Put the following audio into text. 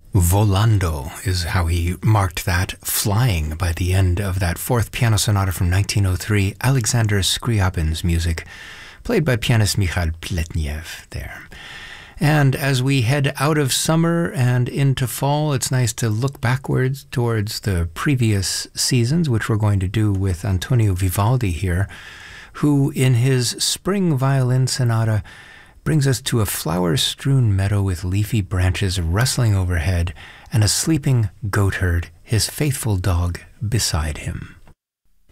Volando is how he marked that, flying by the end of that fourth piano sonata from 1903, Alexander Scriabin's music, played by pianist Mikhail Pletnev there. And as we head out of summer and into fall, it's nice to look backwards towards the previous seasons, which we're going to do with Antonio Vivaldi here, who in his Spring Violin Sonata brings us to a flower-strewn meadow with leafy branches rustling overhead and a sleeping goatherd, his faithful dog, beside him.